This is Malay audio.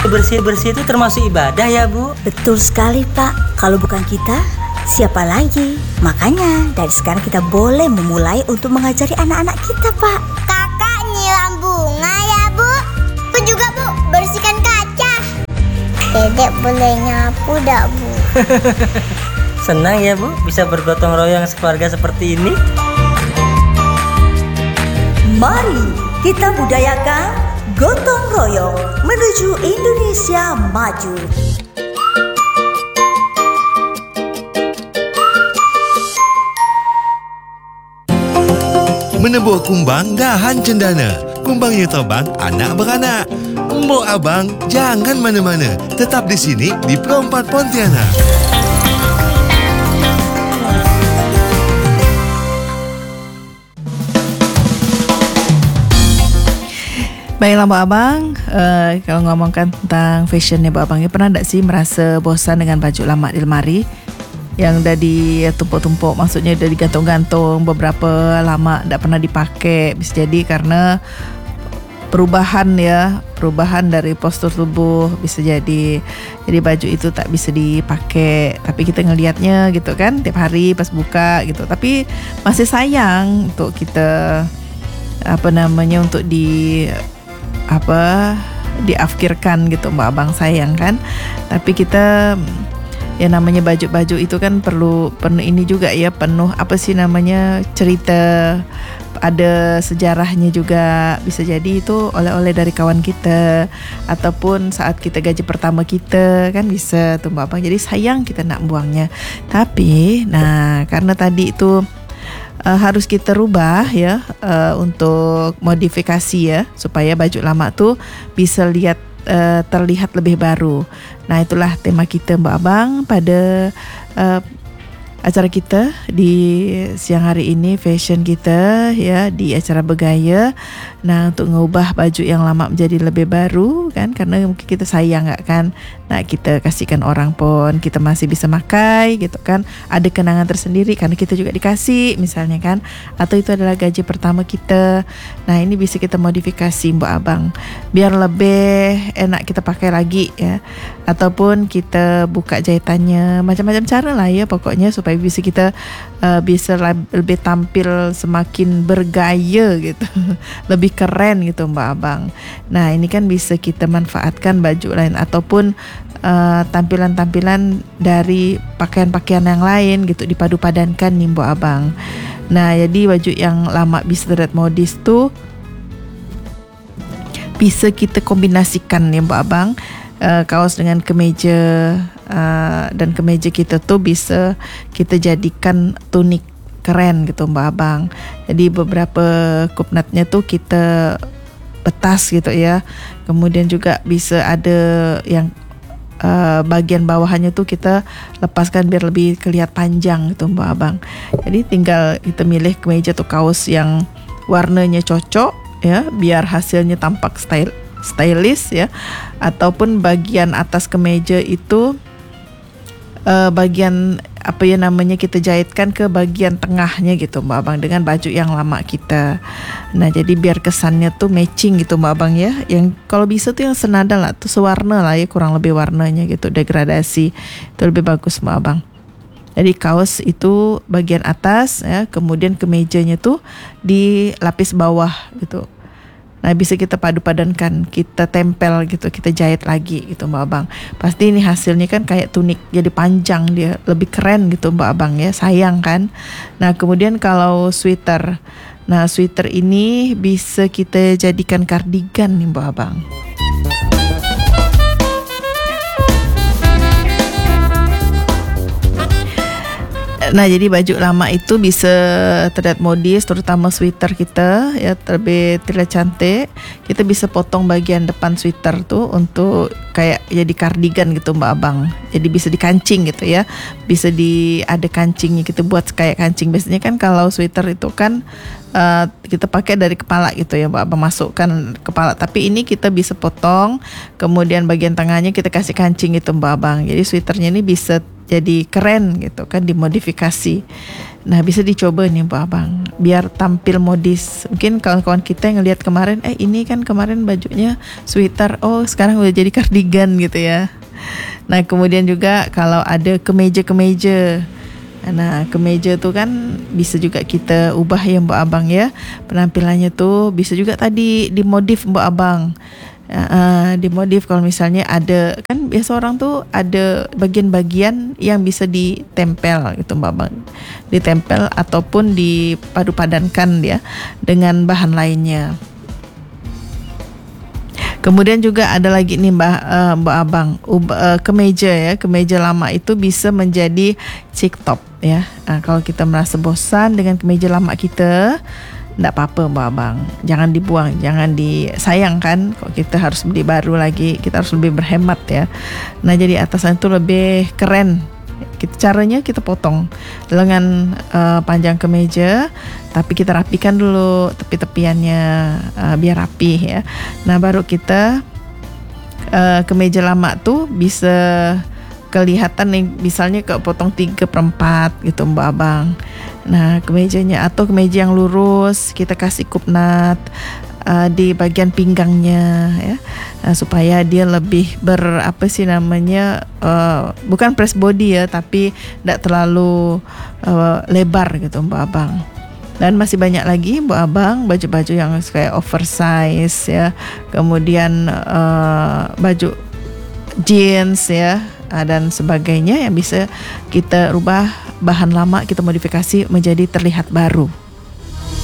Bersih-bersih itu termasuk ibadah ya, Bu? Betul sekali, Pak. Kalau bukan kita, siapa lagi? Makanya dari sekarang kita boleh memulai untuk mengajari anak-anak kita, Pak. Kakak nyiram bunga ya, Bu? Aku juga, Bu, bersihkan kaca. Dedek boleh nyapu dak, Bu? Senang ya, Bu, bisa bergotong royong sekeluarga seperti ini. Mari kita budayakan gotong royong menuju Indonesia maju. Menebuh kumbang dahan cendana. Kumbangnya terbang, anak beranak. Embok abang, jangan mana-mana. Tetap di sini di Pro 4 Pontianak. Baiklah Mbak Abang, kalau ngomongkan tentang fashion ya Mbak Abang, pernah tak sih merasa bosan dengan baju lama di lemari yang dah ditumpuk-tumpuk, maksudnya dah digantung-gantung beberapa lama tak pernah dipakai? Bisa jadi karena perubahan dari postur tubuh, bisa jadi baju itu tak bisa dipakai, tapi kita ngelihatnya gitu kan tiap hari pas buka gitu, tapi masih sayang untuk kita untuk diafkirkan gitu Mbak Abang, sayang kan. Tapi kita ya namanya baju-baju itu kan perlu ini juga ya, penuh cerita, ada sejarahnya juga. Bisa jadi itu oleh-oleh dari kawan kita ataupun saat kita gaji pertama kita kan, bisa tuh Mbak Abang. Jadi sayang kita nak buangnya. Tapi karena tadi itu harus kita rubah ya, untuk modifikasi ya, supaya baju lama tuh bisa terlihat lebih baru. Nah, itulah tema kita Mbak Abang pada acara kita di siang hari ini, fashion kita ya di acara Bergaya. Nah, untuk mengubah baju yang lama menjadi lebih baru kan, karena mungkin kita sayang kan. Nah, kita kasihkan orang pun kita masih bisa pakai gitu kan. Ada kenangan tersendiri karena kita juga dikasih misalnya kan, atau itu adalah gaji pertama kita. Nah, ini bisa kita modifikasi Mbak Abang biar lebih enak kita pakai lagi ya, ataupun kita buka jahitannya, macam-macam cara lah ya pokoknya, supaya bisa kita bisa lebih tampil semakin bergaya gitu, lebih keren gitu Mbak Abang. Nah, ini kan bisa kita manfaatkan baju lain ataupun tampilan-tampilan dari pakaian-pakaian yang lain gitu, dipadu-padankan nih Mbak Abang. Nah, jadi baju yang lama bisa terlihat modis tuh bisa kita kombinasikan nih Mbak Abang. Kaos dengan kemeja, dan kemeja kita tuh bisa kita jadikan tunik keren gitu Mbak Abang. Jadi beberapa kupnatnya tuh kita petas gitu ya. Kemudian juga bisa ada yang bagian bawahannya tuh kita lepaskan biar lebih kelihatan panjang gitu Mbak Abang. Jadi tinggal kita milih kemeja atau kaos yang warnanya cocok ya, biar hasilnya tampak stylish ya. Ataupun bagian atas kemeja itu bagian kita jahitkan ke bagian tengahnya gitu Mbak Abang dengan baju yang lama kita. Nah, jadi biar kesannya tuh matching gitu Mbak Abang ya. Yang kalau bisa tuh yang senada lah, tuh sewarna lah ya, kurang lebih warnanya gitu, degradasi. Itu lebih bagus Mbak Abang. Jadi kaos itu bagian atas ya, kemudian kemejanya tuh di lapis bawah gitu. Nah, bisa kita padu-padankan, kita tempel gitu, kita jahit lagi gitu Mbak Abang. Pasti ini hasilnya kan kayak tunik, jadi panjang, dia lebih keren gitu Mbak Abang ya, sayang kan. Nah, kemudian kalau sweater. Nah, sweater ini bisa kita jadikan kardigan nih Mbak Abang. Nah, jadi baju lama itu bisa terlihat modis, terutama sweater kita ya, lebih terlihat cantik. Kita bisa potong bagian depan sweater tuh untuk kayak jadi kardigan gitu Mbak Abang. Jadi bisa dikancing gitu ya. Bisa ada kancingnya, kita buat kayak kancing. Biasanya kan kalau sweater itu kan kita pakai dari kepala gitu ya Mbak Abang, masukkan kepala. Tapi ini kita bisa potong, kemudian bagian tengahnya kita kasih kancing gitu Mbak Abang. Jadi sweaternya ini bisa jadi keren gitu kan, dimodifikasi. Nah bisa dicoba nih Mbak Abang, biar tampil modis. Mungkin kawan-kawan kita yang ngelihat kemarin, ini kan kemarin bajunya sweater, oh sekarang udah jadi cardigan gitu ya. Nah kemudian juga kalau ada kemeja-kemeja, nah kemeja tuh kan bisa juga kita ubah ya Mbak Abang ya, penampilannya tuh bisa juga tadi dimodif Mbak Abang. Dimodif kalau misalnya ada, kan biasa orang tuh ada bagian-bagian yang bisa ditempel gitu Mbak Abang, ditempel ataupun dipadu-padankan ya dengan bahan lainnya. Kemudian juga ada lagi nih Mbak Abang, kemeja ya, kemeja lama itu bisa menjadi chic top ya. Kalau kita merasa bosan dengan kemeja lama kita, enggak apa-apa Mbak Abang, jangan dibuang, jangan disayangkan. Kok kita harus beli baru lagi, kita harus lebih berhemat ya. Nah jadi atasan itu lebih keren. Caranya kita potong lengan panjang kemeja, tapi kita rapikan dulu tepi-tepiannya biar rapih ya. Nah baru kita kemeja lama tuh bisa kelihatan nih, misalnya potong 3/4 gitu Mbak Abang. Nah kemejanya atau kemeja yang lurus kita kasih kupnat di bagian pinggangnya ya, supaya dia lebih bukan press body ya, tapi tidak terlalu lebar gitu Mbak Abang. Dan masih banyak lagi Mbak Abang baju-baju yang kayak oversize ya, kemudian baju jeans ya, dan sebagainya yang bisa kita rubah bahan lama, kita modifikasi menjadi terlihat baru.